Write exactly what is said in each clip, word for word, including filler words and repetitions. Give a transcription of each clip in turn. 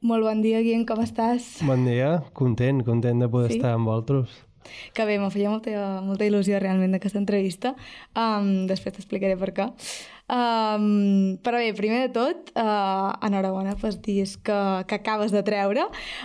Molt bon dia, Guillem, com estàs? Bon dia, content, content de poder Sí? estar amb vosaltres. Que bé, me feia molta, molta il·lusió realment d'aquesta entrevista. Um, després t'explicaré per què. Um, però bé, primer de tot, uh, enhorabona pels disc que, que acabes de treure.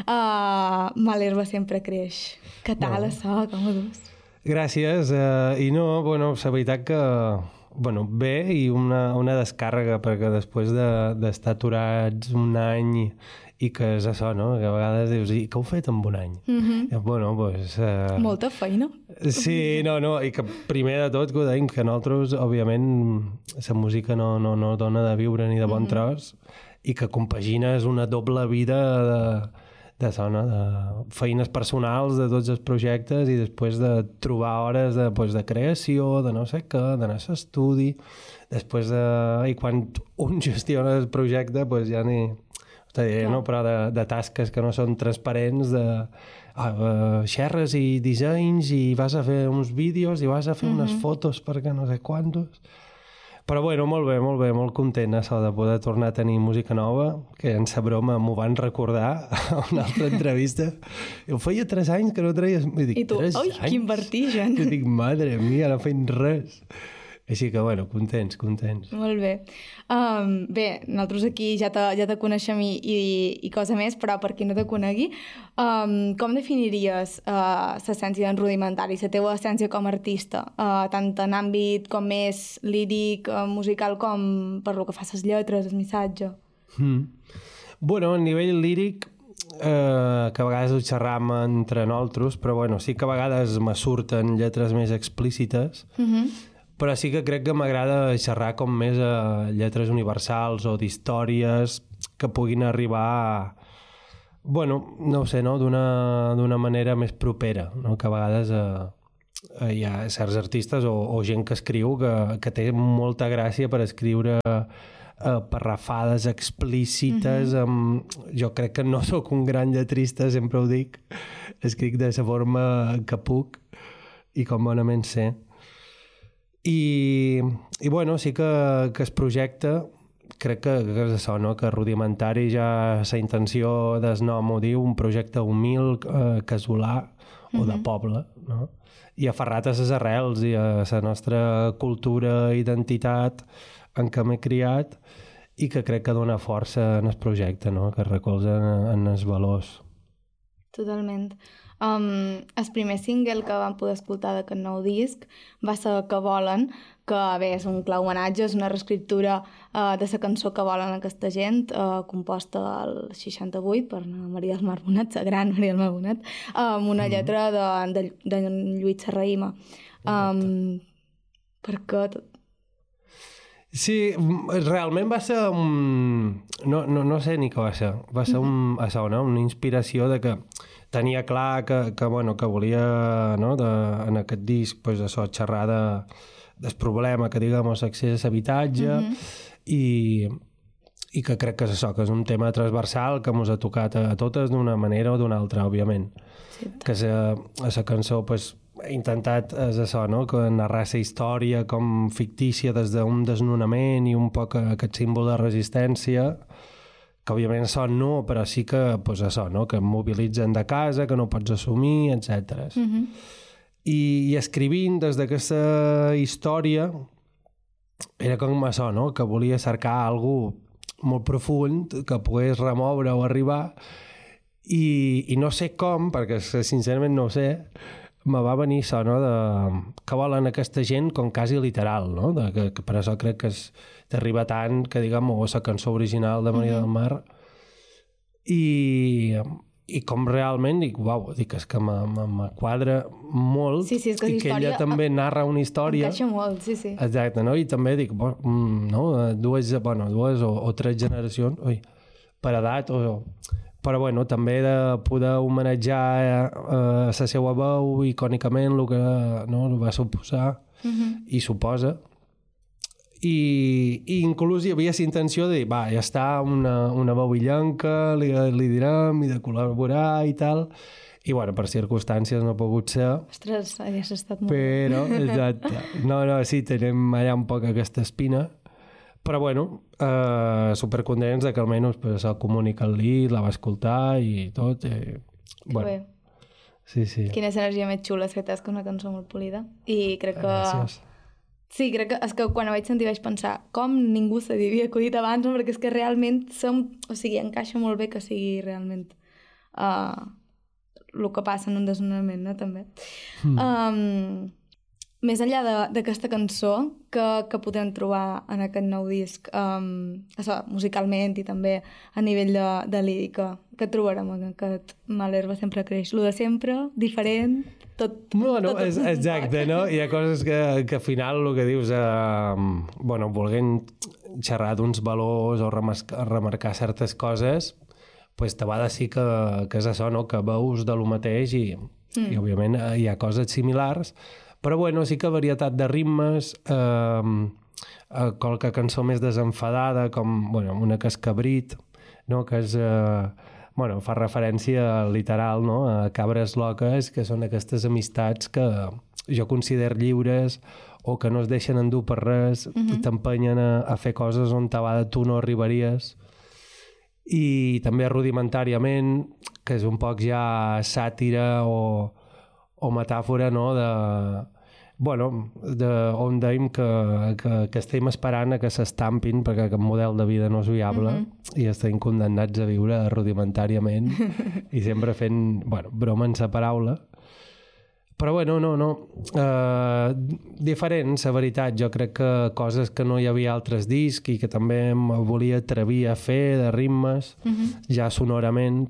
Uh, Ma l'herba sempre creix. Què tal, Bueno. això? Com ho dus? Gràcies, eh, i no, bueno, la veritat que, bueno, bé, i una, una descàrrega, perquè després de- d'estar aturats un any i, i que és això, no?, que a vegades dius, i què heu fet en un any? Mm-hmm. I, bueno, doncs... Pues, eh, Molta feina. Sí, no, no, i que primer de tot, que ho deim, que nosaltres, òbviament, la música no, no, no dona de viure ni de bon tros, i que compagines una doble vida de, de, sona, de feines personals, de tots els projectes, i després de trobar hores de, pues, de creació, de no sé què, d'anar a l'estudi, després de... I quan un gestiona el projecte, pues ja ni... Te diré, no? Però de, de tasques que no són transparents, de uh, xerres i dissenys, i vas a fer uns vídeos i vas a fer unes fotos perquè no sé quantos. Però bueno, molt bé, molt bé, molt content això de poder tornar a tenir música nova, que en sa broma m'ho van recordar a una altra entrevista. Jo feia tres anys que no treies... I, dic, I tu, tres oi, anys? quin vertigen. Jo dic, madre mia, no feim res. Així que, bueno, contents, contents. Molt bé. Um, bé, nosaltres aquí ja te, ja te coneixem i, i, i cosa més, però per qui no te conegui, um, com definiries uh, l'essència d'en Rudimentari, la teva essència com a artista, uh, tant en àmbit com més líric, uh, musical, com per lo que fa les lletres, el missatge? Mm. Bueno, a nivell líric, eh, que a vegades ho xerram entre nosaltres, però bueno, sí que a vegades me surten lletres més explícites, Mm-hmm. però sí que crec que m'agrada xerrar com més a lletres universals o d'històries que puguin arribar a, bueno, no ho sé, no? d'una d'una manera més propera, no? Que a vegades eh, eh, hi ha certs artistes o, o gent que escriu que, que té molta gràcia per escriure eh, parrafades explícites. Mm-hmm. amb... Jo crec que no sóc un gran lletrista, sempre ho dic, escric de la forma que puc i com bonament sé. I, i bueno, sí que, que es projecta, crec que, que és això, no? Que Rudimentari ja la intenció del nom ho diu, un projecte humil, eh, casolà o de poble, no? I aferrat a les arrels i a la nostra cultura, identitat en què m'he criat, i que crec que dona força en el projecte, no? Que recolza en, en els valors. Totalment. Um, el primer single que vam poder escoltar d'aquest nou disc va ser Que volen, que bé, és un clar homenatge, és una reescriptura uh, de la cançó Que volen aquesta gent, uh, composta al seixanta-vuit per Maria del Mar Bonet, la gran Maria del Mar Bonet, uh, amb una lletra de, de, de Lluís Serrahima. Um, per què? Sí, realment va ser un... No, no, no sé ni què va ser. Va ser un, això, no? Una inspiració de que tenia clar que, que, bueno, que volia, no? de, en aquest disc, pues, això, xerrar de, del problema que, diguem, l'accés a l'habitatge, mm-hmm. i, i que crec que és això, que és un tema transversal que ens ha tocat a totes d'una manera o d'una altra, òbviament. Sí. Que la cançó, pues, he intentat, és això, no? Que narrar la història com fictícia des d'un desnonament i un poc aquest símbol de resistència, que òbviament això no, però sí que, pues, això, no? Que em mobilitzen de casa, que no pots assumir, etcètera. Mm-hmm. I, I escrivint des d'aquesta història era com això, no? Que volia cercar algú molt profund que pogués remoure o arribar, i, i no sé com, perquè sincerament no ho sé, me va venir això, no? De, que volen aquesta gent com quasi literal, no? De, que, que per això crec que t'arriba tant que, diguem, o la cançó original de Maria del Mar, i, i com realment dic, uau, dic, és que me, me, me quadra molt, sí, sí, és que i que ella també narra una història. Encaixa molt, sí, sí. Exacte, no? I també dic, bo, no? dues, bueno, dues o, o tres generacions, oi, per edat, o... però bueno, també de poder homenatjar eh, la seva veu icònicament, el que no, el va suposar, mm-hmm. i suposa. I, i inclús hi havia la intenció de dir, va, ja està, una, una veu illenca, li, li direm, i de col·laborar i tal. I bueno, per circumstàncies no ha pogut ser. Ostres, hagués estat molt... Però, exacte. No, no, sí, tenim allà un poc aquesta espina, Però, bueno, eh, supercontents de que almenys pues, el comunicat-li, la va escoltar i tot. I, bueno, bé. Sí, sí. Quines energia més xula, és que és una cançó molt polida. I crec que... Gràcies. Sí, crec que, és que quan ho vaig sentir vaig pensar com ningú se havia acudit abans, no? Perquè és que realment som... O sigui, encaixa molt bé que sigui realment uh, el que passa en un desnonament, no? També. Mm. Um, més enllà d'aquesta cançó que, que podem trobar en aquest nou disc, um, això, musicalment i també a nivell de, de lírica, què trobarem en aquest Ma l'herba sempre creix? Lo de sempre, diferent, tot... Bueno, tot, és, exacte, no? Hi ha coses que, que al final el que dius, eh, bueno, volent xerrar d'uns valors o remarcar, remarcar certes coses, pues te va dir que, que és això, no? Que veus de lo mateix i, mm. i òbviament hi ha coses similars, però bueno, sí que varietat de ritmes, eh, eh, qualque cançó més desenfadada, com bueno, una que és Cabrit, no? Que és, eh, bueno, fa referència literal, no? A cabres loques, que són aquestes amistats que jo considero lliures o que no es deixen endur per res, mm-hmm. i t'empenyen a, a fer coses on ta vegada tu no arribaries. I també rudimentàriament, que és un poc ja sàtira o, o metàfora, no? De, bueno, de, on dèiem que, que, que estem esperant a que s'estampin perquè aquest model de vida no és viable, mm-hmm. i estem condemnats a viure rudimentàriament i sempre fent, bueno, broma en sa paraula. Però bueno, no, no. Uh, diferents, la veritat. Jo crec que coses que no hi havia altres discs i que també em volia atrevir a fer de ritmes, mm-hmm. ja sonorament.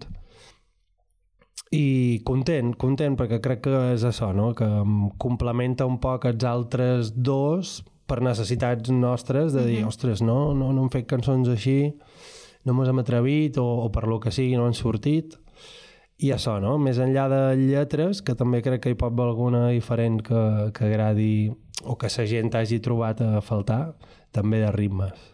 I content, content, perquè crec que és això, no? Que em complementa un poc els altres dos per necessitats nostres, de dir, mm-hmm. ostres, no, no, no hem fet cançons així, no mos hem atrevit, o, o per lo que sigui no han sortit. I això, no? Més enllà de lletres, que també crec que hi pot haver alguna diferent que, que agradi o que la gent hagi trobat a faltar, també de ritmes.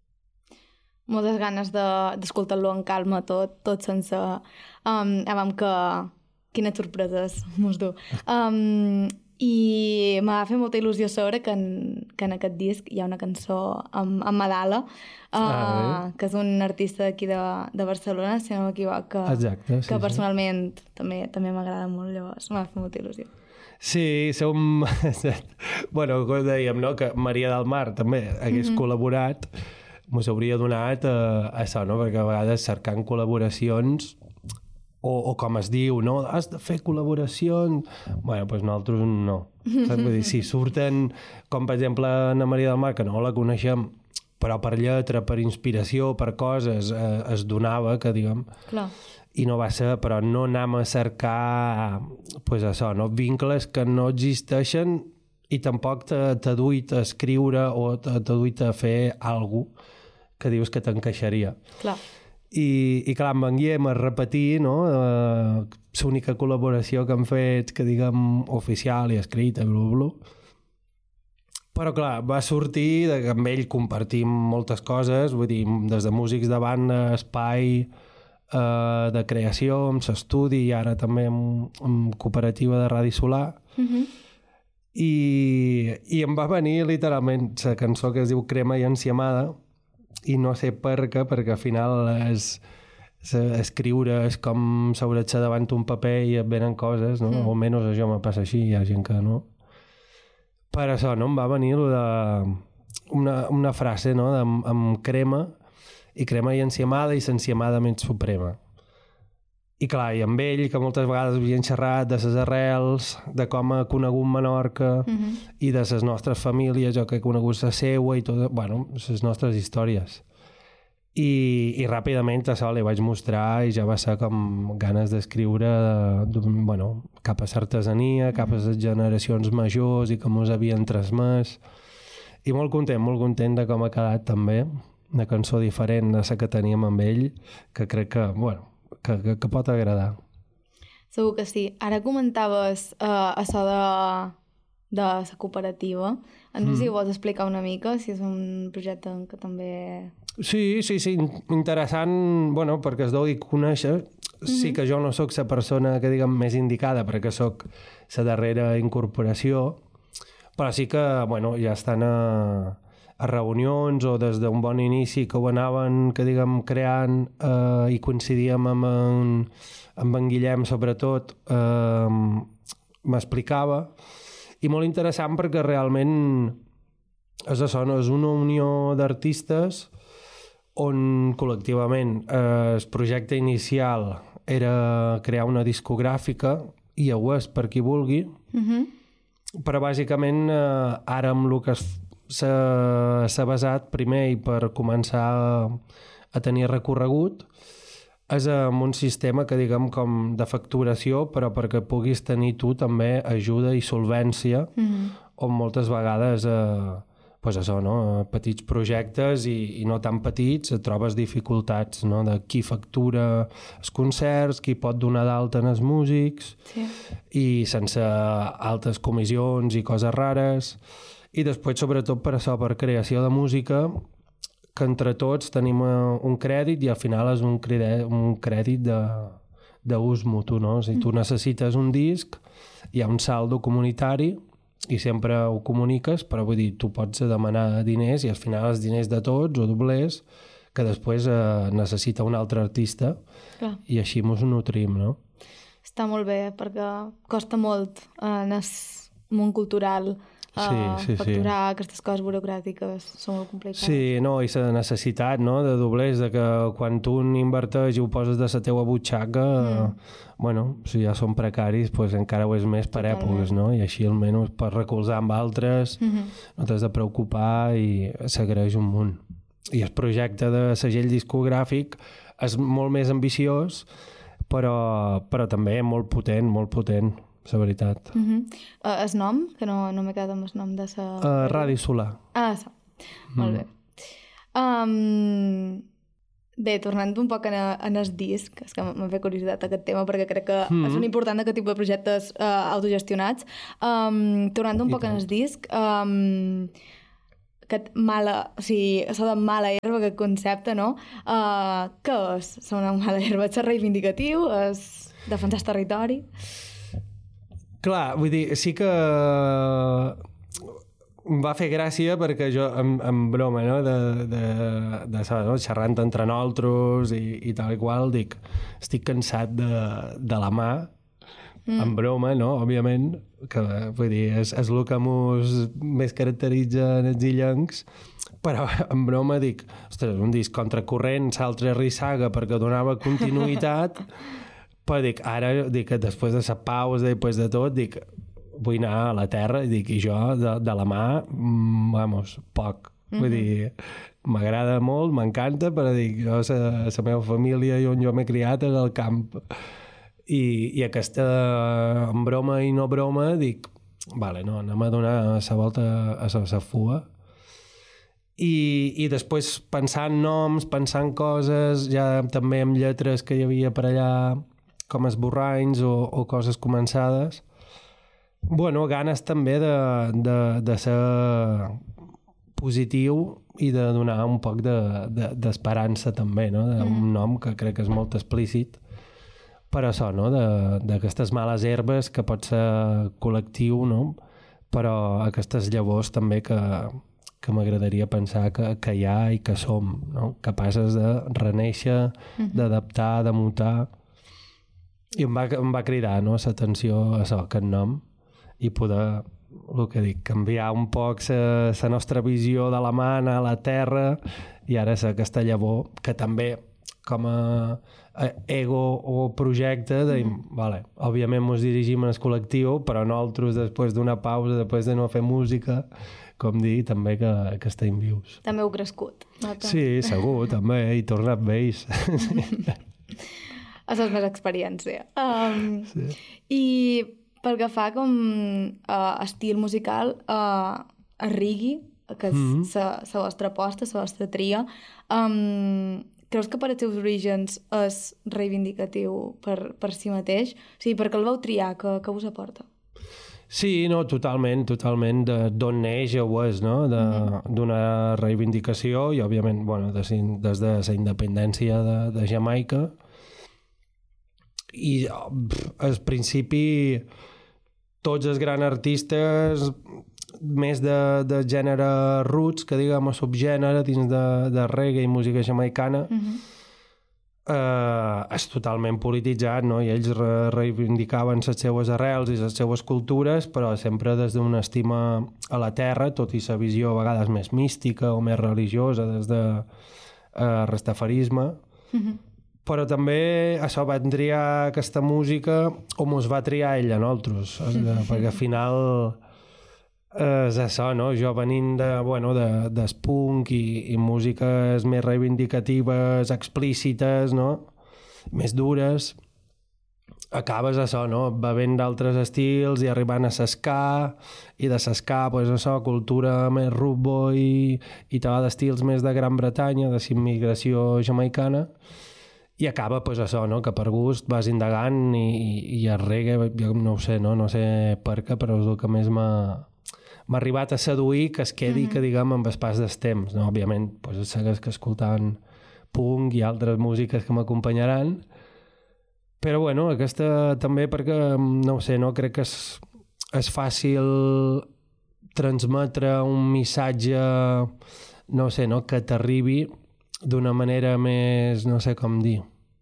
Moltes ganes d'escoltar-lo en calma, tot, tot sense... Um, abans que... Quines sorpreses mos du. Um, I m'ha fet molta il·lusió saber que en, que en aquest disc hi ha una cançó amb, amb Madala, uh, ah, que és un artista d'aquí de, de Barcelona, si no m'equivoc, que, Exacte, sí, que personalment sí. també també m'agrada molt, llavors m'ha fet molta il·lusió. Sí, som... bueno, com dèiem, no? Que Maria del Mar també hagués mm-hmm. col·laborat, mos hauria donat a, a això, no? Perquè a vegades cercant col·laboracions o, o com es diu, no? Has de fer col·laboracions... Bueno, doncs nosaltres no. Saps? Vull dir, si surten, com per exemple Ana Maria del Mar, que no la coneixem, però per lletra, per inspiració, per coses, eh, es donava, que diguem... Clar. I no va ser, però no anem a cercar pues això, no? Vincles que no existeixen i tampoc t'ha duit a escriure o t'ha duit a fer alguna cosa que dius que t'encaixaria. Clar. I, i clar, em venguem a repetir, no? Uh, l'única col·laboració que hem fet, que diguem oficial i escrita, blu, blu. Però clar, va sortir de que amb ell compartim moltes coses, vull dir, des de músics de banda, espai, uh, de creació, amb l'estudi i ara també amb, amb cooperativa de Radi Solar. Mm-hmm. I, i em va venir literalment la cançó que es diu Crema i enciamada, i no sé per què, perquè al final és, és escriure és com seure-se davant un paper i et venen coses, no? Mm. O almenys això me passa així, hi ha gent que no. Per això, no? Em va venir de una, una frase, no? De, amb crema, i crema i enciamada, i l'enciamada més suprema. I clar, i amb ell, que moltes vegades havien xerrat de les arrels, de com ha conegut Menorca, mm-hmm. i de les nostres famílies, jo que he conegut la seua i tot, bueno, les nostres històries. I, i ràpidament això li vaig mostrar i ja va ser com ganes d'escriure de, bueno, cap a l'artesania, cap a les generacions majors i com us havien transmès. I molt content, molt content de com ha quedat també, una cançó diferent de la que teníem amb ell, que crec que, bueno, Que, que, que pot agradar. Segur que sí. Ara comentaves uh, això de, de la cooperativa. No sé mm. si ho vols explicar una mica, si és un projecte que també... Sí, sí, sí, interessant, bueno, perquè es dogui conèixer. Mm-hmm. Sí que jo no sóc la persona que diguem més indicada, perquè sóc la darrera incorporació, però sí que, bueno, ja estan a... a reunions o des d'un bon inici que ho anaven, que diguem, creant eh, i coincidíem amb en, amb en Guillem sobretot, eh, m'explicava, i molt interessant perquè realment és això, no? És una unió d'artistes on col·lectivament eh, el projecte inicial era crear una discogràfica, i ho és per qui vulgui, Mm-hmm. però bàsicament eh, ara amb el que s'ha s'ha basat primer i per començar a, a tenir recorregut és amb un sistema que diguem com de facturació, però perquè puguis tenir tu també ajuda i solvència, Mm-hmm. on moltes vegades eh, pues això, no? Petits projectes i, i no tan petits, trobes dificultats, no? De qui factura els concerts, qui pot donar d'alta en els músics, Sí. i sense altes comissions i coses rares. I després, sobretot, per això, per creació de música, que entre tots tenim un crèdit i al final és un crèdit, un crèdit de, d'ús mutu, no? Si tu necessites un disc, hi ha un saldo comunitari i sempre ho comuniques, però vull dir, tu pots demanar diners i al final els diners de tots o doblers que després eh, necessita un altre artista. Clar. I així mos nutrim, no? Està molt bé, perquè costa molt eh, en el món cultural eh, Sí, sí, sí. facturar aquestes coses burocràtiques. Són molt complicades. Sí, no, i la necessitat, no?, de doblers, de que quan tu n'inverteix i ho poses de la teua butxaca, mm. bueno, si ja són precaris, pues encara ho és més per Totalment. èpoques, no? I així almenys per recolzar amb altres, Mm-hmm. no t'has de preocupar i s'agraeix un munt. I el projecte de segell discogràfic és molt més ambiciós, però, però també molt potent, molt potent, la veritat. Mm-hmm. Uh, el nom? Que no, no m'he quedat amb el nom de sa... Uh, Ràdio Solà. Ah, això. Mm. Molt bé. Um, bé, tornant un poc en, a, en el disc, és que m'ha fet curiositat aquest tema, perquè crec que mm. és un important aquest tipus de projectes uh, autogestionats. Um, tornant un I poc en tant. el disc, um, aquest mala, o sigui, això de mala herba, aquest concepte, no? Uh, què és? Ser una mala herba? És ser reivindicatiu? És defensar el territori? Clar, vull dir, sí que em va fer gràcia perquè jo, en, en broma, no?, de, de, de, de no? xerrant entre nosaltres i, i tal i qual, dic, estic cansat de, de la mà, mm. en broma, no?, òbviament, que vull dir, és, és el que mos més caracteritza en els illencs, però en broma dic, ostres, un disc contracorrent, l'altre rissaga perquè donava continuïtat, però dic, ara, dic, després de la pausa, després de tot, dic, vull anar a la terra, i dic, i jo, de, de la mà, mm, vamos, poc. Mm-hmm. Vull dir, m'agrada molt, m'encanta, però dic, jo, la, la meva família i on jo m'he criat és al camp. I, i aquesta, en broma i no broma, dic, vale, no, anem a donar la volta a la fua. I, i després pensant noms, pensant coses, ja també amb lletres que hi havia per allà, com esborranys o, o coses començades. Bueno, ganes també de, de, de ser positiu i de donar un poc d'esperança de, de, també, no? Un mm. nom que crec que és molt explícit per això, no? D'aquestes males herbes que pot ser col·lectiu, no? Però aquestes llavors també que, que m'agradaria pensar que, que hi ha i que som, no? Capaces de renéixer, mm-hmm. d'adaptar, de mutar. I em va, em va cridar, no?, l'atenció a això, aquest nom, i poder, el que dic, canviar un poc la nostra visió de la mà, anar a la terra, i ara ser aquesta llavor, que també, com a, a ego o projecte, deim, mm. vale, òbviament ens dirigim al col·lectiu, però nosaltres, després d'una pausa, després de no fer música, com dir, també que, que estem vius. També heu crescut. No? Sí, segur, també, i tornat vells. Això és més experiència. Um, sí. I pel que fa com uh, estil musical, uh, a Rigui, que és mm-hmm. la vostra aposta, la vostra tria, um, creus que per als seus orígens és reivindicatiu per, per si mateix? O sigui, per què el vau triar? Què, què us aporta? Sí, no, totalment, totalment d'on neix ho és, no? De, mm-hmm. d'una reivindicació i, òbviament, bueno, de, des de la independència de, de Jamaica. I al principi tots els grans artistes més de, de gènere roots, que diguem a subgènere dins de, de reggae i música jamaicana, mm-hmm. eh, és totalment polititzat, no? I ells re reivindicaven les seues arrels i les seues cultures, però sempre des d'una estima a la terra, tot i la visió a vegades més mística o més religiosa des de eh, rastafarisme. Mm-hmm. Però també això va triar aquesta música o mos va triar ell a nosaltres, perquè al final és això, no? Jo venint de, bueno, de, del punk i, i músiques més reivindicatives, explícites, no? Més dures, acabes això, no? Bevent d'altres estils i arribant a s'esca, i de s'esca, pues, això, cultura més root i, i tal, d'estils més de Gran Bretanya, de immigració jamaicana, i acaba, pues, això, no? Que per gust vas indagant i, i, i el reggae, jo no ho sé, no? No sé per què, però és el que més m'ha m'ha arribat a seduir, que es quedi, mm-hmm. que diguem, amb el pas dels temps. No? Òbviament, pues, segues que escoltant punk i altres músiques que m'acompanyaran, però bueno, aquesta també perquè, no ho sé, no? Crec que és, és fàcil transmetre un missatge, no sé, no? Que t'arribi d'una manera més, no sé com dir,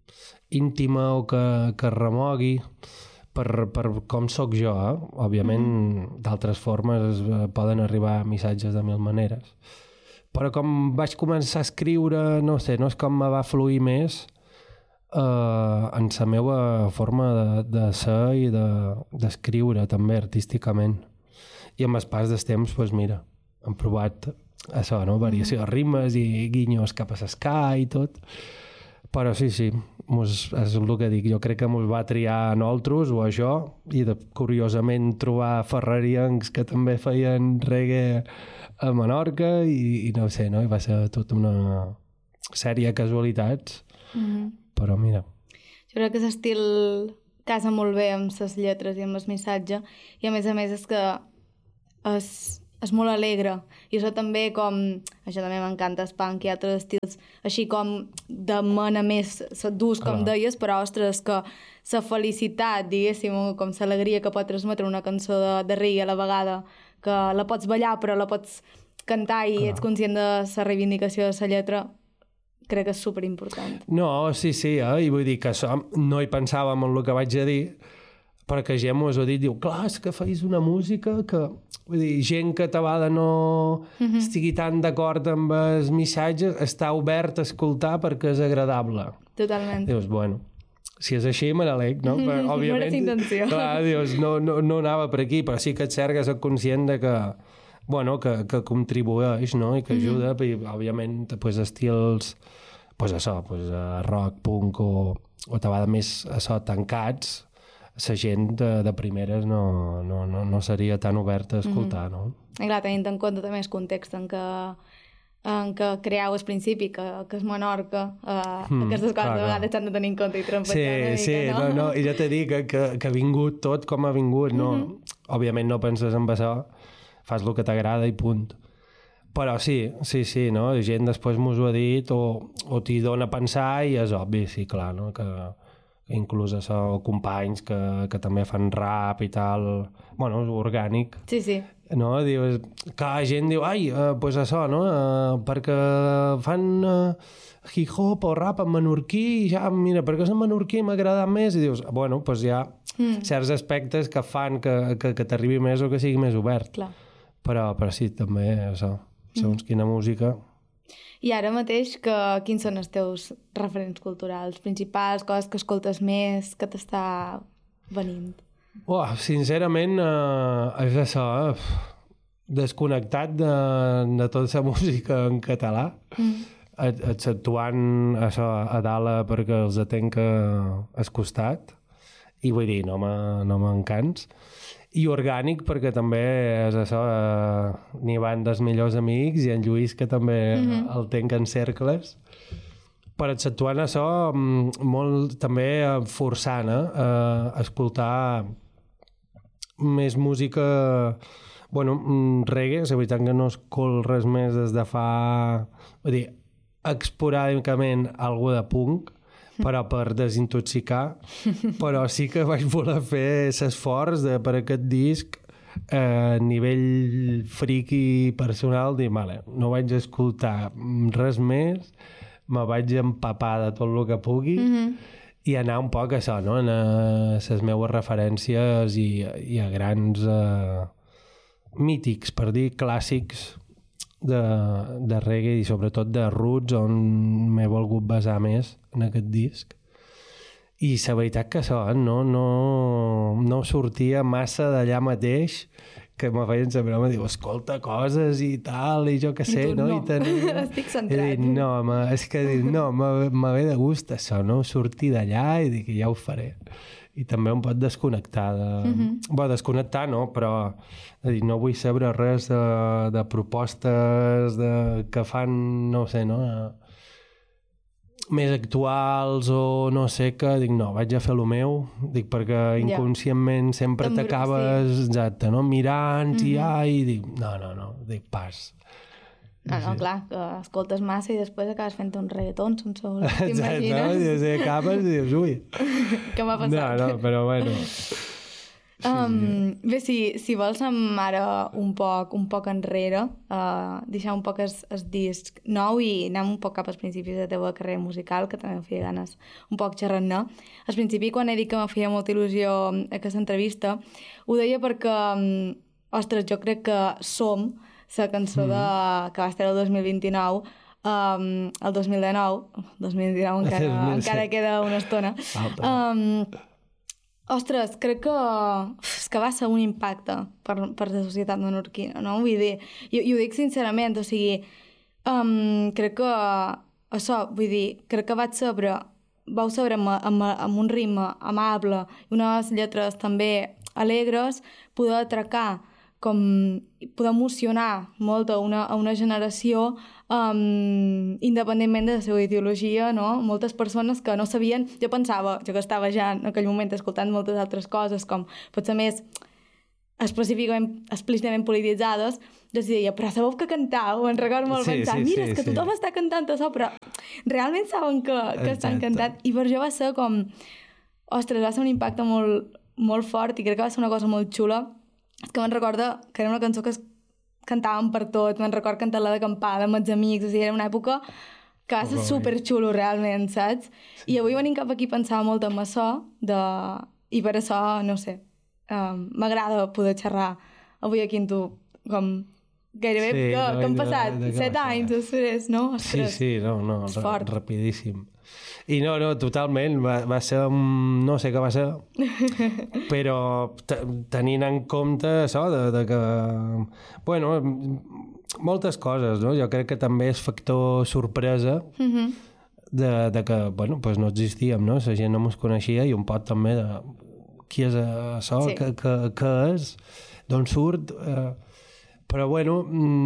íntima o que, que remogui per, per com sóc jo, eh? Òbviament, mm. d'altres formes eh, poden arribar missatges de mil maneres. Però com vaig començar a escriure, no sé, no és com me va fluir més eh, en la meva forma de, de ser i d'escriure, de, també, artísticament. I amb el pas del temps, doncs mira, hem provat això, no? Variació de ritmes i guinyos cap a l'esca i tot. Però sí, sí, mos, és el que dic. Jo crec que mos va triar a nosaltres o a jo, i de, curiosament trobar ferrarians que també feien reggae a Menorca i, i no sé, no? I va ser tota una sèrie de casualitats. Mm-hmm. Però mira. Jo crec que l'estil casa molt bé amb les lletres i amb el missatge, i a més a més és que és, és molt alegre, i això també com, això també m'encanta el punk i altres estils, així com de mena més durs, com Clar. Deies, però ostres, que la felicitat, diguéssim, com l'alegria que pot transmetre una cançó de, de reggae a la vegada, que la pots ballar però la pots cantar i Clar. Ets conscient de la reivindicació de la lletra, crec que és superimportant. No, sí, sí, eh? I vull dir que això, no hi pensàvem en el que vaig a dir, perquè gent m'ho ha dit, diu, clar, és que feis una música que, vull dir, gent que a vegades no mm-hmm. estigui tan d'acord amb els missatges, està obert a escoltar perquè és agradable. Totalment. Dius, bueno, si és així, me n'alec, no? Però, òbviament, no intenció. Clar, dius, no, no, no anava per aquí, però sí que és cert que soc conscient de que, bueno, que, que contribueix, no? I que ajuda, mm-hmm. i, òbviament, pues, estils, pues això, pues, rock, punk o, o a vegades més això, tancats, la gent de, de primeres no, no, no, no seria tan oberta a escoltar, mm-hmm. no? I clar, tenint en compte també el context en què, en què creau al principi, que, que és Menorca, eh, mm, aquestes coses a vegades s'han de tenir en compte i trempejar sí, una mica, sí, no? no, no, i ja t'he dit que, que, que ha vingut tot com ha vingut, no? Mm-hmm. Òbviament no penses en això, fas el que t'agrada i punt. Però sí, sí, sí, no? La gent després m'ho ha dit o, o t'hi dona a pensar i és obvi, sí, clar, no? Que inclús això, companys que, que també fan rap i tal, bueno, és orgànic. Sí, sí. No? Dius, que la gent diu, ai, eh, pues això, no? Eh, perquè fan eh, hip-hop o rap en menorquí i ja, mira, perquè és en menorquí m'ha agradat més, i dius, bueno, pues hi ha mm. certs aspectes que fan que, que, que t'arribi més o que sigui més obert. Clar. Però, però sí, també, això, segons mm. quina música... I ara mateix, que, quins són els teus referents culturals principals, coses que escoltes més, que t'està venint? Oh, sincerament, eh, és això, eh? Desconnectat de, de tota la música en català, mm. exceptuant això a dalt perquè els atenc al costat, i vull dir, no m'encans. I orgànic, perquè també és això, eh, n'hi van dels millors amics, i en Lluís, que també mm-hmm. el tenc en cercles. Per exceptuant això, molt també forçant eh, a escoltar més música, bueno, reggae, és veritat que no escolto res més des de fa... Vull dir, esporàdicament algú de punk, però per desintoxicar, però sí que vaig voler fer l'esforç de, per aquest disc, a nivell friqui personal, dir, vale, no vaig escoltar res més, me vaig empapar de tot el que pugui mm-hmm. i anar un poc a això, no? a les meves referències i, i a grans uh, mítics, per dir clàssics de, de reggae i sobretot de roots, on m'he volgut basar més en aquest disc. I la veritat que això no, no, no sortia massa d'allà mateix, que me feien saber, me diu, escolta coses i tal, i jo què sé, tu, no? no. I tenia... Estic centrat. I dic, no, ma, és que dic, no, me ve de gust això, no? Sortir d'allà i dic, ja ho faré. I també un pot desconnectar. De... Mm-hmm. Bé, desconnectar no, però dir, no vull saber res de, de propostes de, que fan, no ho sé, no? Més actuals o no sé què, dic, no, vaig a fer el meu, dic, perquè inconscientment yeah. sempre Tambor, t'acabes, sí. exacte, no? mirant mm-hmm. i ai, dic, no, no, no, dic, pas. No, no, sí. clar, que escoltes massa i després acabes fent un reggaeton sense voler, t'imagines? Exacte, no? I acabes i dius, ui. Què m'ha passat? No, no, però bueno... Sí, um, sí. Bé, si, si vols anar ara un poc, un poc enrere, uh, deixar un poc el, el disc nou i anem un poc cap als principis de la teva carrera musical, que també em feia ganes un poc xerrar-ne. Al principi, quan he dit que me feia molta il·lusió aquesta entrevista, ho deia perquè, um, ostres, jo crec que Som, la cançó de, mm. que va estar el dos mil vint-i-nou, um, el dos mil dinou, dos mil dinou encara, encara queda una estona, um, ostres, crec que, és que va ser un impacte per, per la societat menorquina, no? Vull dir, i, i ho dic sincerament, o sigui, um, crec que això, vull dir, crec que vaig saber, vau saber amb, amb, amb un ritme amable i unes lletres també alegres, poder atracar, com poder emocionar molt a una, a una generació um, independentment de la seva ideologia, no? Moltes persones que no sabien... Jo pensava, jo que estava ja en aquell moment escoltant moltes altres coses, com potser més específicament, explícitament polititzades, deia, però sabeu que cantau? Me'n recordo molt sí, pensar, sí, mira, sí, és que tothom sí. està cantant això, però realment saben que, que estan cantant. I per jo va ser com... Ostres, va ser un impacte molt, molt fort i crec que va ser una cosa molt xula. És que me'n recorda que era una cançó que es cantàvem per tot, me'n recordo cantar-la d'acampada amb els amics, o sigui, era una època que va ser superxulo realment, saps? Sí. I avui venim cap aquí pensava molt en això, de... i per això, no sé, um, m'agrada poder xerrar avui aquí amb tu, com gairebé sí, que, no, que han passat de, de set anys després, no? Ostres, sí, sí, no, no, ra rapidíssim. I no, no, totalment, va, va ser un... no sé què va ser, però tenint en compte això, de, de que... Bueno, moltes coses, no? Jo crec que també és factor sorpresa mm-hmm. de, de que, bueno, pues no existíem, no? La gent no ens coneixia i un pot també de... Qui és això? Sí. Que, que, que és? D'on surt? Eh, però, bueno,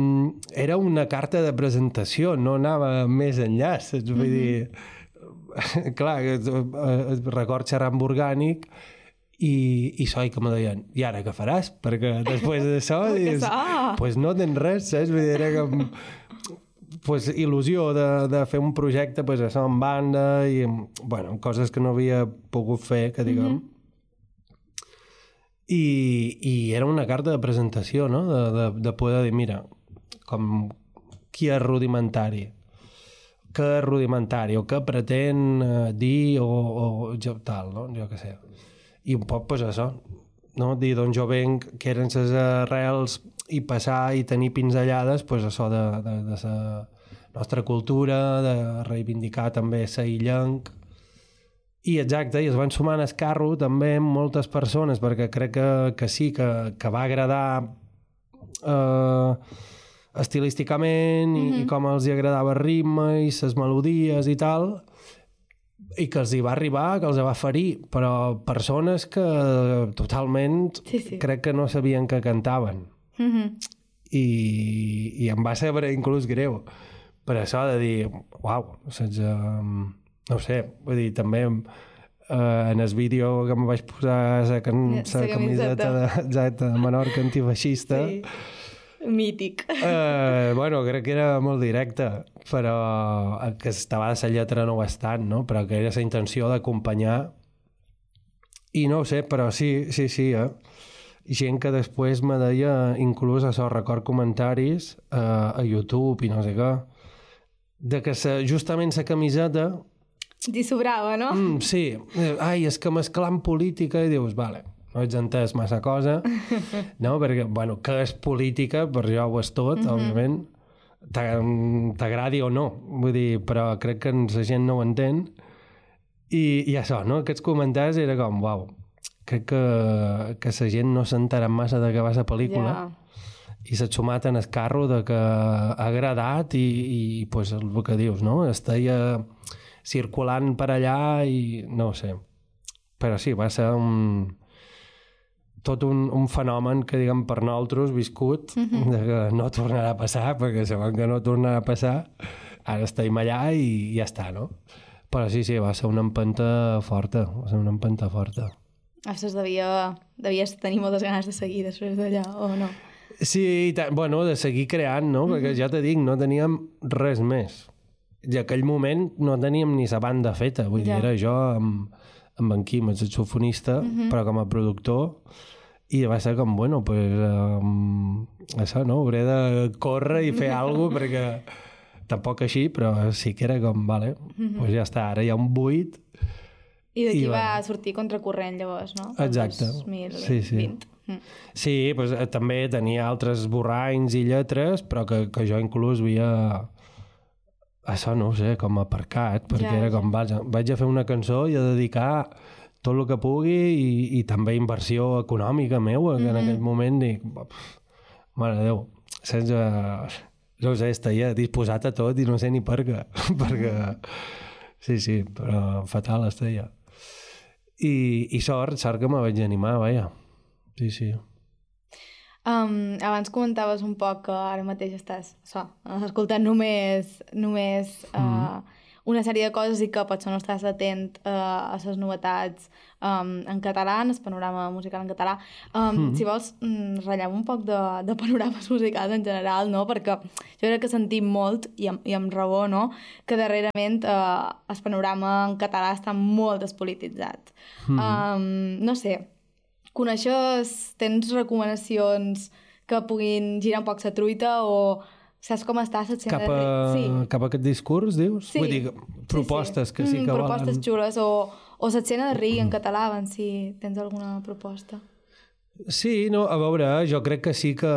era una carta de presentació, no anava més enllà, saps? Vull mm-hmm. dir... clar, record xerrar amb Orgànic i, i so, i que me deien, i ara què faràs? Perquè després d'això dius, pues no tens res, saps? Vull dir, era com pues, il·lusió de, de fer un projecte pues, això en banda i bueno, coses que no havia pogut fer, que diguem. Mm-hmm. I, i era una carta de presentació, no? De, de, de poder dir, mira, com qui és rudimentari, que és rudimentari o que pretén eh, dir o, o jo, tal, no? Jo què sé. I un poc, pues, això, no? Dir d'on jo venc, que eren les arrels i passar i tenir pinzellades, pues, això de, de, de la nostra cultura, de reivindicar també la illenc. I exacte, i es van sumant al carro també moltes persones, perquè crec que, que sí, que, que va agradar eh, estilísticament i, mm-hmm. i com els hi agradava el ritme i les melodies i tal, i que els hi va arribar, que els hi va ferir, però persones que totalment sí, sí. crec que no sabien que cantaven. Mm-hmm. I, i em va saber inclús greu per això de dir, uau, saps, um, no ho sé, vull dir, també uh, en el vídeo que em vaig posar la, can la camiseta de, exacte, de Menorca antifeixista sí. mític. Uh, bueno, crec que era molt directe, però que estava de la lletra no bastant, no? Però que era la intenció d'acompanyar. I no ho sé, però sí, sí, sí, eh? gent que després me deia, inclús això, record comentaris a, a YouTube i no sé què, de que sa, justament la camiseta... T'hi sobrava, no? Mm, sí, ai, és que mesclant política i dius, vale, no ets entès massa cosa, no? Perquè, bueno, què és política? Per jo ho és tot, mm-hmm. òbviament, t'agradi o no, vull dir, però crec que la gent no ho entén. I, i això, no? Aquests comentaris era com, uau, crec que, que la gent no s'entera massa de què va la pel·lícula yeah. i s'ha sumat en el carro de que ha agradat i, i pues, el que dius, no? Estaia circulant per allà i no ho sé. Però sí, va ser un... tot un, un fenomen que, diguem, per nosaltres viscut, mm-hmm. de que no tornarà a passar, perquè sabem que no tornarà a passar, ara estem allà i ja està, no? Però sí, sí, va ser una empenta forta, va ser una empenta forta. Ostres, devia, devies tenir moltes ganes de seguir després d'allà, o no? Sí, bueno, de seguir creant, no? Mm-hmm. Perquè ja te dic, no teníem res més. I en aquell moment no teníem ni la banda feta, vull ja. dir, era jo amb, amb en Quim, el saxofonista, mm-hmm. però com a productor, i va ser com, bueno, pues, um, això, no? Hauré de córrer i fer alguna cosa, perquè tampoc així, però sí que era com, vale, mm-hmm. pues ja està, ara hi ha un buit. I d'aquí va bueno. sortir Contracorrent, llavors, no? Exacte. dos mil vint. Sí, sí. Mm. Sí, pues, també tenia altres esborranys i lletres, però que, que jo inclús havia... això no ho sé, com aparcat, perquè ja, era com, vaig, vaig a fer una cançó i a dedicar tot el que pugui i, i també inversió econòmica meua, que mm-hmm. en aquell moment dic, mare de Déu, sense... no sé, estaria disposat a tot i no sé ni per què, perquè... Sí, sí, però fatal estaria. I, i sort, sort que me vaig animar, vaja. Sí, sí. Um, abans comentaves un poc que ara mateix estàs so, escoltant només, només uh, mm. una sèrie de coses i que potser no estàs atent uh, a les novetats um, en català, en el panorama musical en català. Um, mm. Si vols, mm, ratllem un poc de, de panorames musicals en general, no? Perquè jo crec que sentim molt, i amb, i amb raó, no? Que darrerament uh, el panorama en català està molt despolititzat. Mm. Um, no sé, coneixes, tens recomanacions que puguin girar un poc la truita o saps com està l'escena? Cap, a... sí. cap a aquest discurs, dius? Sí. Vull dir, propostes sí, sí. que sí que mm, volen... Propostes xules o, o l'escena de reggae en català, abans si tens alguna proposta. Sí, no, a veure, jo crec que sí que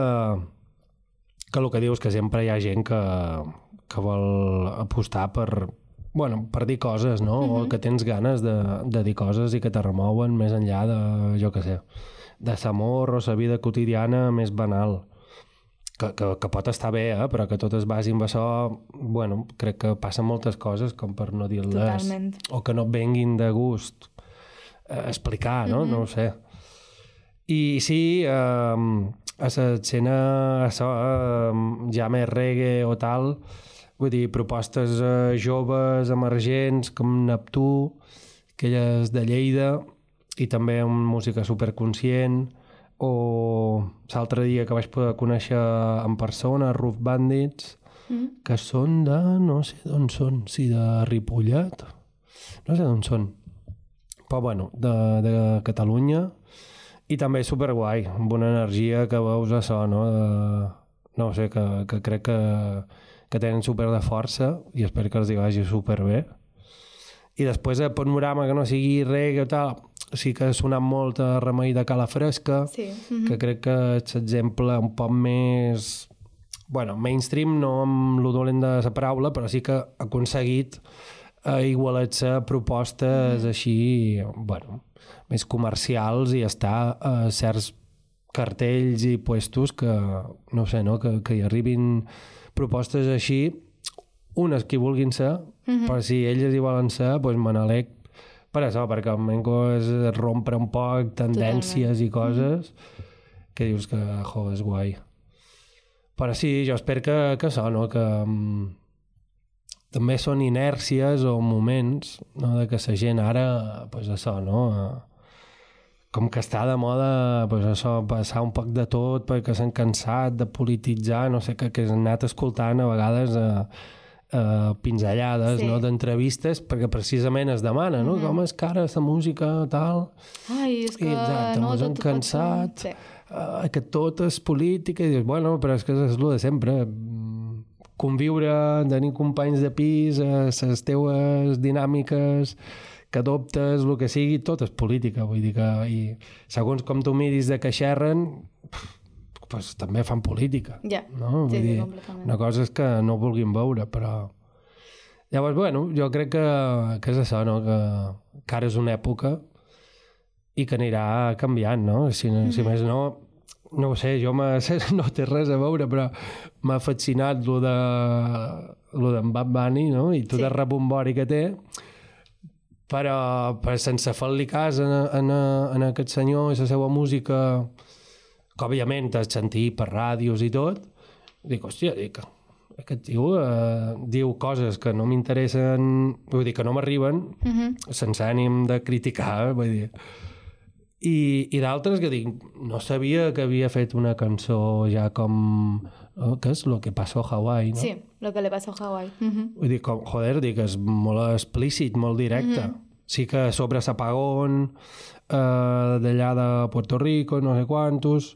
que el que dius que sempre hi ha gent que, que vol apostar per... bueno, per dir coses, no? Mm-hmm. O que tens ganes de, de dir coses i que te remouen més enllà de, jo què sé, de l'amor o la vida quotidiana més banal. Que, que, que pot estar bé, eh? Però que tot es basi en això, bueno, crec que passen moltes coses, com per no dir-les. Totalment. O que no et venguin de gust eh, explicar, no? Mm-hmm. No ho sé. I sí, eh, a l'escena, això, eh, ja més reggae o tal... Vull dir, propostes eh, joves, emergents, com Neptú, aquelles de Lleida, i també amb música superconscient, o l'altre dia que vaig poder conèixer en persona, Roof Bandits, mm. que són de... no sé d'on són, si de Ripollet, no sé d'on són, però bueno, de, de Catalunya, i també superguai, amb una energia que veus això, no? De, no sé, que, que crec que que tenen super de força i espero que els hi vagi super bé. I després el panorama que no sigui reggae o tal, sí que ha sonat molt a Remei de Cala Fresca, sí. mm-hmm. que crec que és l'exemple un poc més... bueno, mainstream, no amb lo dolent de la paraula, però sí que ha aconseguit igualar-se propostes mm-hmm. així, bueno, més comercials i estar a certs cartells i puestos que, no sé, no? que, que hi arribin propostes així, unes que vulguin ser, mm-hmm. però si elles hi volen ser, doncs me n'alec per això, perquè el menco és rompre un poc tendències Totalment. I coses mm-hmm. que dius que, jo, és guai. Però sí, jo espero que, que això, no? Que um, també són inèrcies o moments, no? De que la gent ara, doncs això, no? Com que està de moda, pues això, passar un poc de tot perquè s'han cansat de polititzar, no sé, que, que han anat escoltant a vegades a, uh, pinzellades, Sí. no?, d'entrevistes, perquè precisament es demana, no?, Mhm. com és que ara la música, tal... Ai, és que I exacte, no, mos tot hem ho pot cansat, ser. uh, que tot és política, i dius, bueno, però és que és el de sempre. Mm, conviure, tenir companys de pis, eh, les teues dinàmiques que adoptes, el que sigui, tot és política, vull dir que... I segons com tu miris de que xerren, pues, també fan política. Ja, no? Vull sí, sí, dir, completament. una cosa és que no ho vulguin veure, però... Llavors, bueno, jo crec que, que és això, no? Que, que ara és una època i que anirà canviant, no? Si, mm-hmm. si més no, no ho sé, jo no té res a veure, però m'ha fascinat lo de lo d'en Bad Bunny, no? I tot sí. el rebombori que té, però, però sense fer-li cas en, en, en aquest senyor i la seva música, que òbviament has sentit per ràdios i tot, dic, hòstia, dic, aquest tio eh, diu coses que no m'interessen, vull dir, que no m'arriben, mm-hmm. sense ànim de criticar, vull dir. I, i d'altres que dic, no sabia que havia fet una cançó ja com... Oh, què és? Lo que passó a Hawaii, no? Sí, lo que le pasó a Hawaii. Mm-hmm. Vull dir, com, joder, dic, és molt explícit, molt directe. Mm-hmm. Sí que sobre l'apagón eh, d'allà de Puerto Rico, no sé quantos,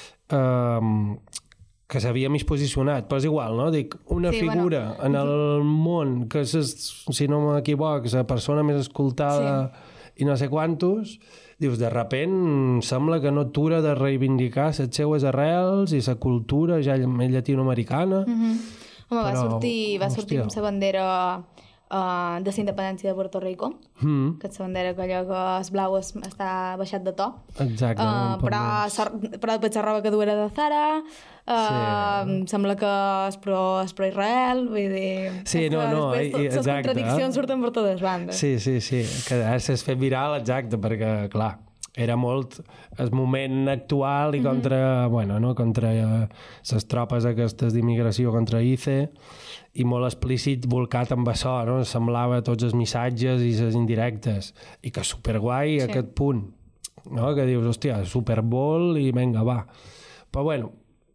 eh, que s'havia més posicionat, però és igual, no? Dic, una sí, figura bueno. en el món que és, si no m'equivoc, la persona més escoltada sí. i no sé quantos, dius, de repent sembla que no atura de reivindicar les seues arrels i la cultura ja llatinoamericana. Mm-hmm. Home, però, va sortir, va sortir amb la bandera uh, de la independència de Puerto Rico, mm. que és la bandera que allò que és blau es, està baixat de to. Exacte. Uh, però, però després la roba que du era de Zara, uh, sí. sembla que és pro, és pro Israel, vull dir... Sí, no, no, després les contradiccions surten per totes bandes. Sí, sí, sí, que ara s'és fet viral, exacte, perquè, clar, era molt el moment actual i contra, mm-hmm. bueno, no, contra les tropes aquestes d'immigració contra I C E i molt explícit volcat amb això, no? Semblava tots els missatges i les indirectes i que superguai sí. aquest punt, no? Que dius, hòstia, Super Bowl i vinga, va. Però bueno,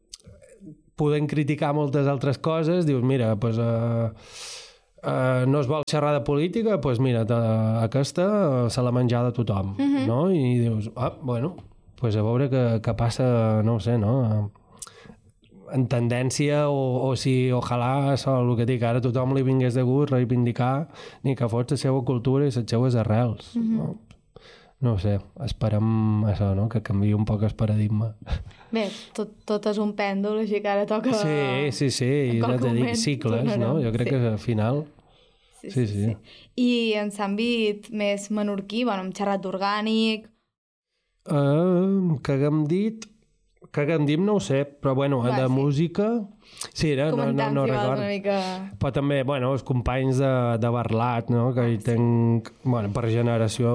podem criticar moltes altres coses, dius, mira, doncs... Uh, Uh, no es vol xerrar de política, doncs pues mira, aquesta se l'ha menjada tothom, mm-hmm. no? I dius, ah, bueno, pues a veure què, què passa, no ho sé, no? En tendència, o, o si, ojalà, això, el que dic, ara tothom li vingués de gust reivindicar ni que fos la seva cultura i les seues arrels, mm-hmm. no? No ho sé, esperem això, no? Que canviï un poc el paradigma. Bé, tot, tot és un pèndol, així que ara toca... Sí, sí, sí, i ja t'he dit cicles, no? Jo crec sí. que al final... Sí, sí, sí. sí. I en l'àmbit més menorquí, bueno, hem xerrat orgànic... Uh, que haguem dit... Que haguem dit no ho sé, però bueno, Va, de sí. música... Sí, era, no, no, no record. Mica... Però també, bueno, els companys de, de Barlat, no? Que ah, hi tenc, sí. bueno, per generació...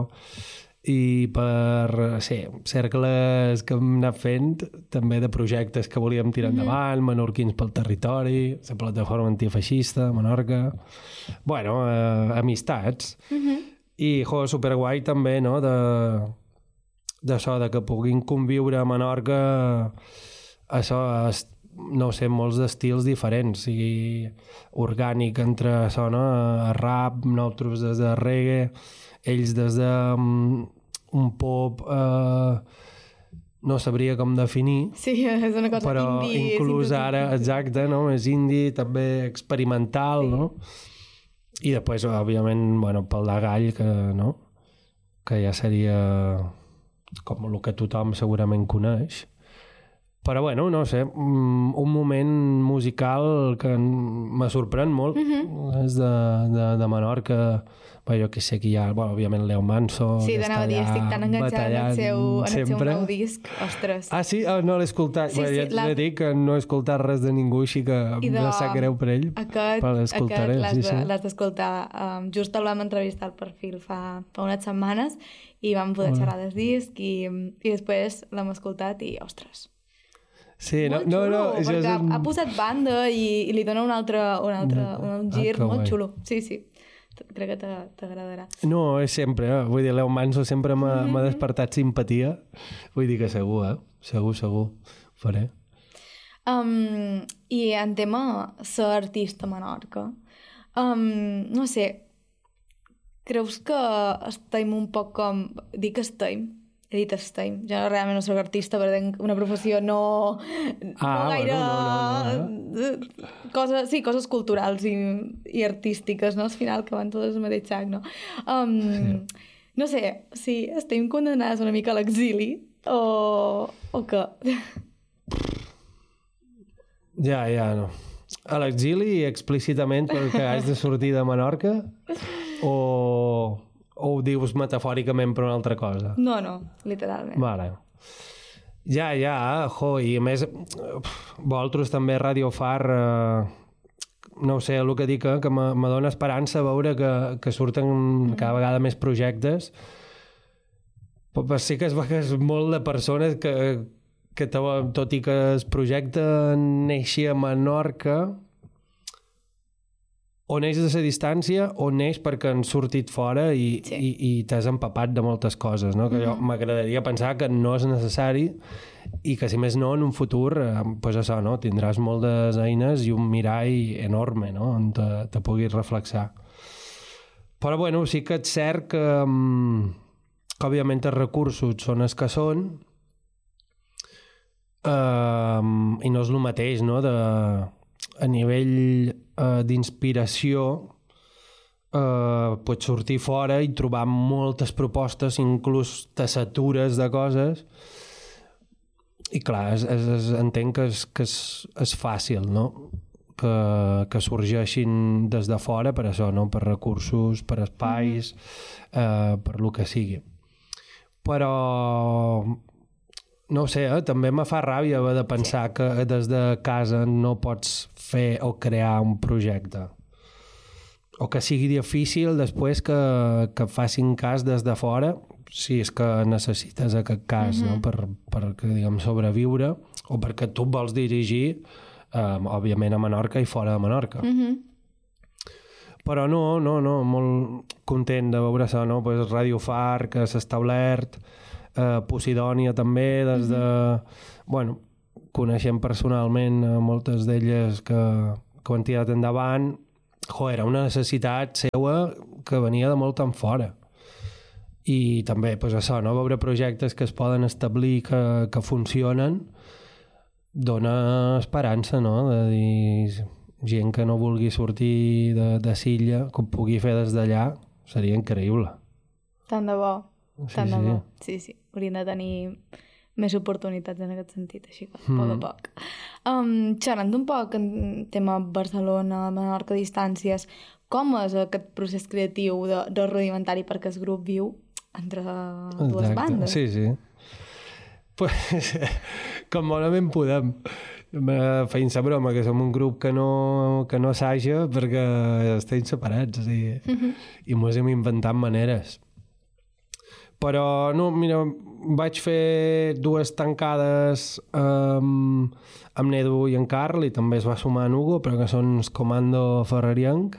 i per, sí, cercles que hem anat fent, també de projectes que volíem tirar mm-hmm. endavant, menorquins pel territori, la plataforma antifeixista, Menorca... Bueno, eh, amistats. Mm-hmm. I, jo, superguai també, no?, de d'això, de que puguin conviure a Menorca això, no sé, molts d'estils diferents, sigui orgànic entre això, no?, rap, nosaltres des de reggae, ells des de um, un pop eh, no sabria com definir, sí, és una cosa però indie, inclús ara, exacte, no? És indie, també experimental, sí. no? I després, òbviament, bueno, pel de Gall, que, no? Que ja seria com el que tothom segurament coneix. Però, bueno, no sé, un moment musical que me sorprèn molt, mm-hmm. és de, de, de Menorca. Bé, jo que sé que hi ha, bueno, òbviament, Leo Manso, sí, que està allà estic tan enganxada en el seu, en el seu nou disc, ostres. Ah, sí? Oh, no l'he escoltat. Sí, bueno, ja sí, t'he la... de dir que no he escoltat res de ningú, així que de... em sap greu per ell, aquest, però l'escoltaré. Aquest l'has, sí, sí. de, l'has d'escoltar. Um, just el vam entrevistar al perfil fa, fa unes setmanes i vam poder xerrar del disc i, i després l'hem escoltat i, ostres, sí, no, molt no, xulo, no, perquè és un... ha posat banda i, i li dona un altre, un altre un gir ah, molt guai. Xulo. Sí, sí. Crec que t'agradarà. No, és sempre, eh? Vull dir, Leo Manso sempre m'ha, mm-hmm. m'ha despertat simpatia. Vull dir que segur, eh? Segur, segur. Ho faré. Um, I en tema ser artista a Menorca, um, no sé, creus que estem un poc com... Dic estem, he dit estem. Jo realment no soc artista, però tenc una professió no, ah, no gaire... Bueno, no, no, no, eh? coses, sí, coses culturals i, i artístiques, no? Al final, que van totes al mateix sac, no? Um, sí. No sé, si estem condemnades una mica a l'exili o, o què? Ja, ja, no. A l'exili explícitament perquè has de sortir de Menorca o, o ho dius metafòricament per una altra cosa? No, no, literalment. Vale. Ja, ja, jo, i a més vosaltres també Radio Far eh, no ho sé, el que dic eh, que me, me dona esperança veure que, que surten mm. cada vegada més projectes, però sí que es veu que és molt de persones que que tot i que el projecte neixi a Menorca o neix de la distància o neix perquè han sortit fora i, sí. i, i t'has empapat de moltes coses, no? Que mm-hmm. jo m'agradaria pensar que no és necessari i que si més no en un futur pues això, no? Tindràs moltes eines i un mirall enorme, no? On te, te puguis reflexar. Però bueno, sí que és cert que, que òbviament els recursos són els que són. Uh, i no és el mateix, no? De, a nivell uh, d'inspiració uh, pots sortir fora i trobar moltes propostes, inclús te satures de coses i clar, es, es, es, entenc que és, que és, és fàcil, no? Que, que sorgeixin des de fora per això, no? Per recursos, per espais, mm-hmm. uh, per lo que sigui. Però no ho sé, eh? També me fa ràbia haver de pensar sí. que des de casa no pots fer o crear un projecte. O que sigui difícil després que, que facin cas des de fora, si és que necessites aquest cas, mm-hmm. no? per, per diguem, sobreviure, o perquè tu vols dirigir, eh, òbviament a Menorca i fora de Menorca. Mm-hmm. Però no, no, no, molt content de veure això, no? Pues Radio Far, que s'ha establert, Uh, Posidònia també, des de... Mm-hmm. Bueno, coneixem personalment uh, moltes d'elles que, que ho han tirat endavant. Jo, era una necessitat seua que venia de molt en fora. I també, pues això, no? Veure projectes que es poden establir, que, que funcionen, dona esperança, no? De dir, gent que no vulgui sortir de, de Silla, que ho pugui fer des d'allà, seria increïble. Tant de bo. Sí, Tant de sí. bo. Sí, sí. Haurien de tenir més oportunitats en aquest sentit, així que mm. poc a poc. Um, xerrant un poc en tema Barcelona, Menorca, distàncies, com és aquest procés creatiu de, de rudimentari perquè el grup viu entre dues Exacte. bandes? Sí, sí. Pues, com bonament podem. Feim la broma que som un grup que no, que no assaja perquè estem separats, o sigui, mm-hmm. i mos hem inventat maneres. Però, no, mira, vaig fer dues tancades um, amb n'Edu i en Carl, i també es va sumar en Hugo, però que són el comando ferrarienc.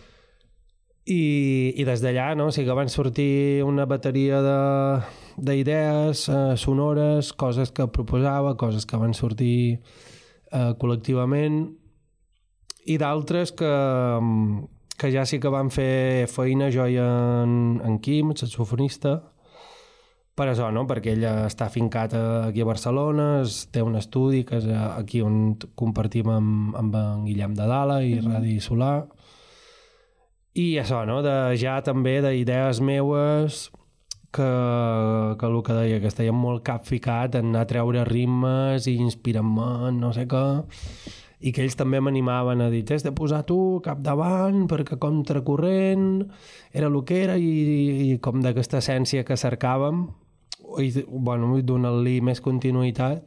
I, i des d'allà, no? O sigui que van sortir una bateria d'idees uh, sonores, coses que proposava, coses que van sortir uh, col·lectivament, i d'altres que, que ja sí que van fer feina jo i en, en Quim, el saxofonista, per això, no? Perquè ell està fincat aquí a Barcelona, es, té un estudi que és aquí on compartim amb, amb en Guillem de Dala i mm-hmm. Radi Solà. I això, no? De, ja també d'idees meues que, que el que deia, que estàvem molt capficat en anar a treure ritmes i inspirar-me, no sé què, i que ells també m'animaven a dir t'has de posar tu capdavant perquè contracorrent era el que era, i, i com d'aquesta essència que cercàvem, i bueno, donar-li més continuïtat.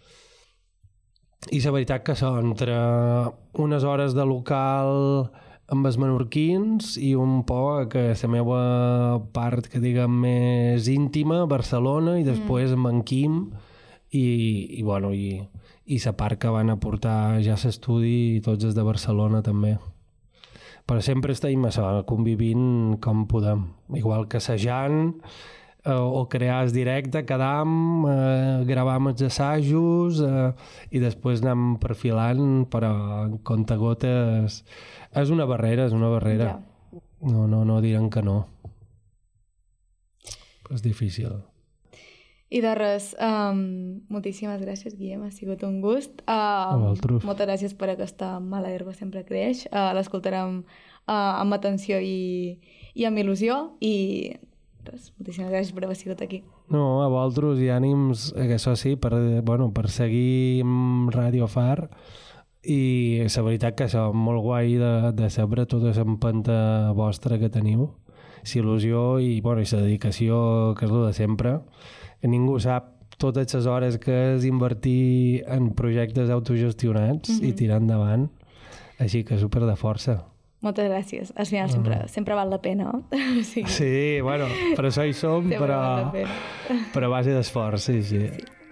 I la veritat que això, entre unes hores de local amb els menorquins i un poc que la meva part, que diguem, més íntima, Barcelona, i després mm. amb en Quim, i, i bueno, i, i la part que van aportar ja l'estudi i tots els de Barcelona també. Però sempre estem això, convivint com podem. Igual que assajant, o, o crear el directe, quedam, eh, gravam els assajos eh, i després anem perfilant, però en comptagotes és una barrera, és una barrera. Ja. No, no, no diran que no. És difícil. I de res, um, moltíssimes gràcies, Guillem, ha sigut un gust. Uh, A vosaltres. Moltes gràcies per aquesta mala herba sempre creix. Uh, L'escoltarem uh, amb atenció i, i amb il·lusió i res, moltíssimes gràcies per haver sigut aquí. No, a vosaltres i ànims, que això sí, per, bueno, per seguir amb Ràdio Far i la veritat que això és molt guai de, de saber tota l'empenta vostra que teniu, l'il·lusió i, bueno, i la dedicació que és el de sempre. Que ningú sap totes les hores que és invertir en projectes autogestionats mm-hmm. i tirar endavant. Així que super de força. Moltes gràcies. Al final sempre, uh-huh. sempre val la pena. Sí, sí bueno, per això hi som, però, però a base d'esforç, sí, sí. sí.